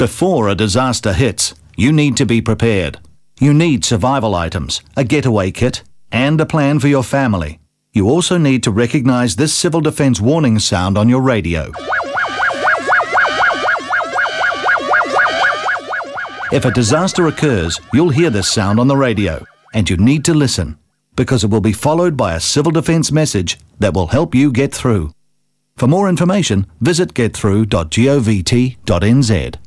Before a disaster hits, you need to be prepared. You need survival items, a getaway kit, and a plan for your family. You also need to recognise this civil defence warning sound on your radio. If a disaster occurs, you'll hear this sound on the radio, and you need to listen, because it will be followed by a civil defence message that will help you get through. For more information, visit getthrough.govt.nz.